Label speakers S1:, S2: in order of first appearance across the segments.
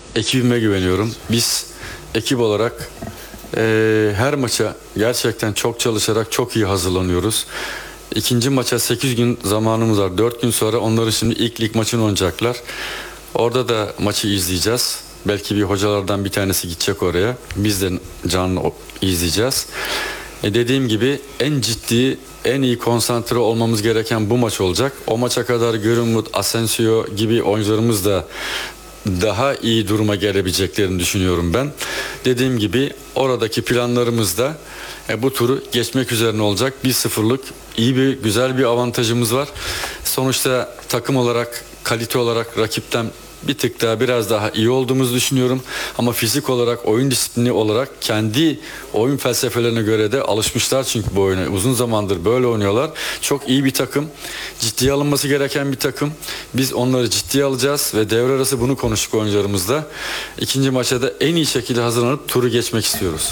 S1: ekibime güveniyorum. Biz ekip olarak her maça gerçekten çok çalışarak çok iyi hazırlanıyoruz. İkinci maça 8 gün zamanımız var. 4 gün sonra onların şimdi ilk lig maçını oynayacaklar. Orada da maçı izleyeceğiz. Belki bir hocalardan bir tanesi gidecek oraya. Biz de canlı izleyeceğiz. Dediğim gibi en ciddi, en iyi konsantre olmamız gereken bu maç olacak. O maça kadar Görünmut, Asensio gibi oyuncularımız da daha iyi duruma gelebileceklerini düşünüyorum ben. Dediğim gibi oradaki planlarımız da bu turu geçmek üzerine olacak. 1-0'lık iyi bir, güzel bir avantajımız var. Sonuçta takım olarak, kalite olarak rakipten bir tık daha biraz daha iyi olduğumuzu düşünüyorum. Ama fizik olarak, oyun disiplini olarak kendi oyun felsefelerine göre de alışmışlar çünkü bu oyuna. Uzun zamandır böyle oynuyorlar. Çok iyi bir takım. Ciddiye alınması gereken bir takım. Biz onları ciddiye alacağız ve devre arası bunu konuştuk oyuncularımızla. İkinci maça da en iyi şekilde hazırlanıp turu geçmek istiyoruz.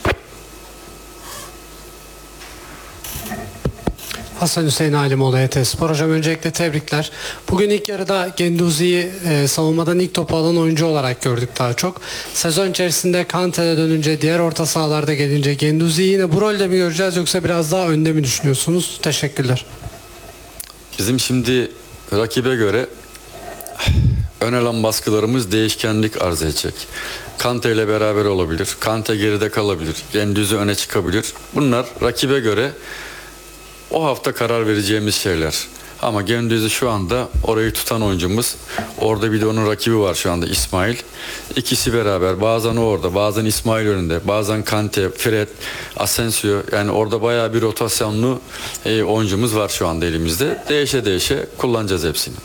S2: Hasan Hüseyin Halimoğlu, ET Spor. Hocam öncelikle tebrikler. Bugün ilk yarıda Genduzi'yi savunmadan ilk topu alan oyuncu olarak gördük daha çok. Sezon içerisinde Kante'de dönünce, diğer orta sahalarda gelince Genduzi'yi yine bu rolde mi göreceğiz yoksa biraz daha önde mi düşünüyorsunuz? Teşekkürler.
S1: Bizim şimdi rakibe göre ön alan baskılarımız değişkenlik arz edecek. Kante ile beraber olabilir. Kante geride kalabilir. Genduzi öne çıkabilir. Bunlar rakibe göre o hafta karar vereceğimiz şeyler. Ama Genduzi şu anda orayı tutan oyuncumuz. Orada bir de onun rakibi var şu anda, İsmail. İkisi beraber, bazen orada, bazen İsmail önünde, bazen Kante, Fred, Asensio. Yani orada bayağı bir rotasyonlu oyuncumuz var şu anda elimizde. Değişe değişe kullanacağız hepsini.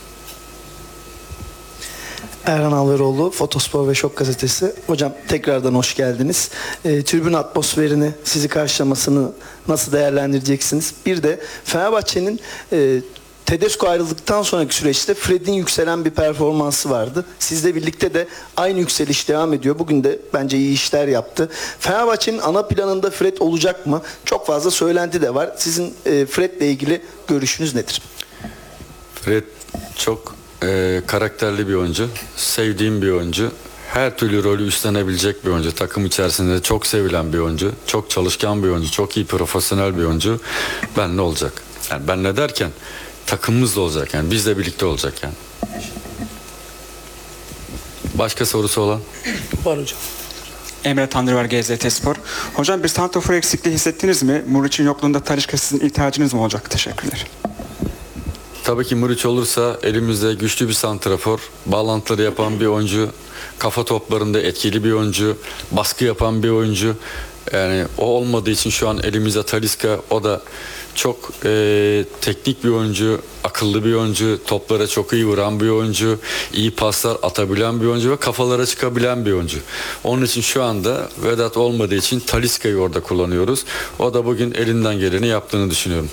S3: Erhan Alveroğlu, Fotospor ve Şok Gazetesi. Hocam tekrardan hoş geldiniz. Tribün atmosferini, sizi karşılamasını nasıl değerlendireceksiniz? Bir de Fenerbahçe'nin Tedesco ayrıldıktan sonraki süreçte Fred'in yükselen bir performansı vardı. Sizle birlikte de aynı yükseliş devam ediyor. Bugün de bence iyi işler yaptı. Fenerbahçe'nin ana planında Fred olacak mı? Çok fazla söylenti de var. Sizin Fred'le ilgili görüşünüz nedir?
S1: Fred çok karakterli bir oyuncu, sevdiğim bir oyuncu, her türlü rolü üstlenebilecek bir oyuncu, takım içerisinde de çok sevilen bir oyuncu, çok çalışkan bir oyuncu, çok iyi profesyonel bir oyuncu. Benle olacak. Yani benle derken takımımızla olacak, yani bizle birlikte olacak yani. Başka sorusu olan?
S3: Var hocam.
S4: Emre Tanrıver, GZT Spor. Hocam bir santrafor eksikliği hissettiniz mi? Muriç'in yokluğunda Talisca sizin ihtiyacınız mı olacak? Teşekkürler.
S1: Tabii ki Muriç olursa elimizde güçlü bir santrafor, bağlantıları yapan bir oyuncu, kafa toplarında etkili bir oyuncu, baskı yapan bir oyuncu. Yani o olmadığı için şu an elimizde Talisca, o da çok teknik bir oyuncu, akıllı bir oyuncu, toplara çok iyi vuran bir oyuncu, iyi paslar atabilen bir oyuncu ve kafalara çıkabilen bir oyuncu. Onun için şu anda Vedat olmadığı için Talisca'yı orada kullanıyoruz. O da bugün elinden geleni yaptığını düşünüyorum.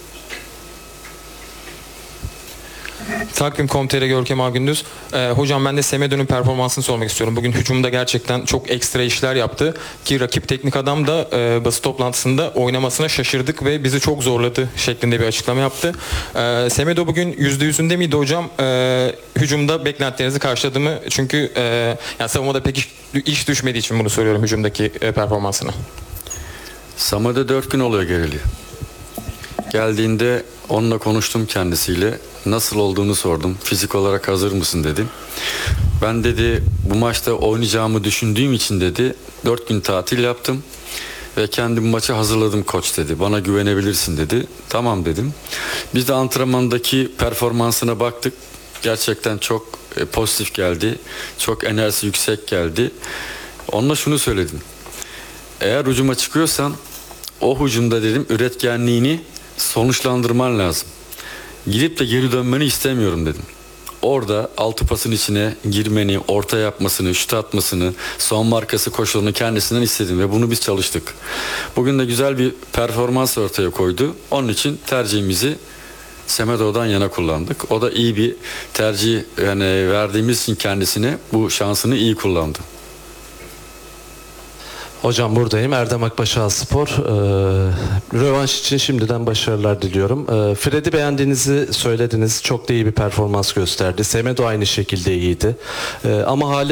S5: Takvim.com.tr Görkem Ağgündüz. Hocam ben de Semedo'nun performansını sormak istiyorum. Bugün hücumda gerçekten çok ekstra işler yaptı. Ki rakip teknik adam da basın toplantısında oynamasına şaşırdık ve bizi çok zorladı şeklinde bir açıklama yaptı. Semedo bugün %100'ünde miydi hocam? Hücumda beklentilerinizi karşıladı mı? Çünkü yani savunmada pek iş düşmediği için bunu soruyorum, hücumdaki performansını.
S1: Samet'e 4 gün oluyor geleli. Geldiğinde onunla konuştum kendisiyle. Nasıl olduğunu sordum. Fizik olarak hazır mısın dedim. Ben dedi bu maçta oynayacağımı düşündüğüm için dedi 4 gün tatil yaptım. Ve kendim maça hazırladım koç dedi. Bana güvenebilirsin dedi. Tamam dedim. Biz de antrenmandaki performansına baktık. Gerçekten çok pozitif geldi. Çok enerjisi yüksek geldi. Onunla şunu söyledim. Eğer hücuma çıkıyorsan o hücumda dedim üretkenliğini sonuçlandırman lazım. Gidip de geri dönmeni istemiyorum dedim. Orada altı pasın içine girmeni, orta yapmasını, şut atmasını, son markası koşulunu kendisinden istedim ve bunu biz çalıştık. Bugün de güzel bir performans ortaya koydu. Onun için tercihimizi Semedo'dan yana kullandık. O da iyi bir tercih yani verdiğimiz için kendisine bu şansını iyi kullandı.
S6: Hocam buradayım. Erdem Akbaşal Spor. Rövanş için şimdiden başarılar diliyorum. Fred'i beğendiğinizi söylediniz. Çok da iyi bir performans gösterdi. Semedo aynı şekilde iyiydi. Ama hali